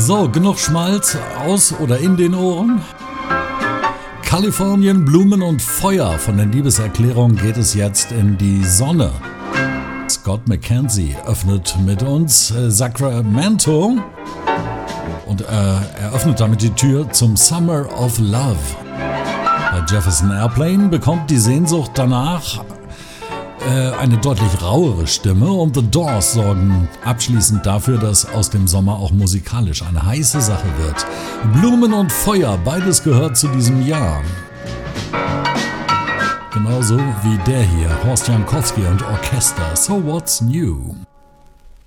So, genug Schmalz aus oder in den Ohren. Kalifornien, Blumen und Feuer. Von der Liebeserklärung geht es jetzt in die Sonne. Scott McKenzie öffnet mit uns Sacramento und eröffnet damit die Tür zum Summer of Love. Bei Jefferson Airplane bekommt die Sehnsucht danach eine deutlich rauere Stimme und The Doors sorgen abschließend dafür, dass aus dem Sommer auch musikalisch eine heiße Sache wird. Blumen und Feuer, beides gehört zu diesem Jahr. Genauso wie der hier, Horst Jankowski und Orchester. So what's new?